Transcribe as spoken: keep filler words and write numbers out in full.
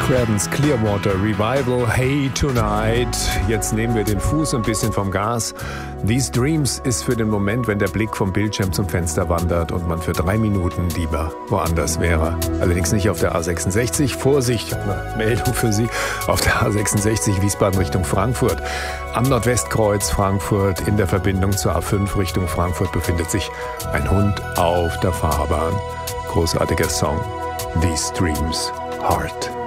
Creedence Clearwater Revival, Hey Tonight. Jetzt nehmen wir den Fuß ein bisschen vom Gas. These Dreams ist für den Moment, wenn der Blick vom Bildschirm zum Fenster wandert und man für drei Minuten lieber woanders wäre. Allerdings nicht auf der A sechsundsechzig. Vorsicht, ich habe eine Meldung für Sie. Auf der A sechsundsechzig Wiesbaden Richtung Frankfurt. Am Nordwestkreuz Frankfurt in der Verbindung zur A fünf Richtung Frankfurt befindet sich ein Hund auf der Fahrbahn. Großartiger Song. These Dreams Heart.